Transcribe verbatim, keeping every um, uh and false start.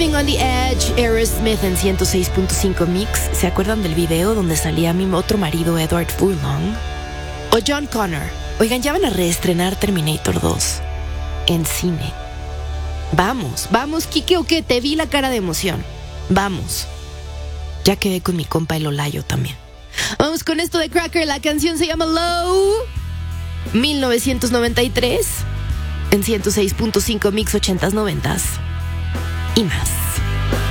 Living on the Edge, Aerosmith en ciento seis punto cinco Mix. ¿Se acuerdan del video donde salía mi otro marido Edward Furlong? O John Connor. Oigan, ya van a reestrenar Terminator dos en cine. Vamos, vamos, Kike, o qué, te vi la cara de emoción. Vamos. Ya quedé con mi compa el Olayo también. Vamos con esto de Cracker, la canción se llama Low. mil novecientos noventa y tres en ciento seis punto cinco Mix ochentas noventas y más.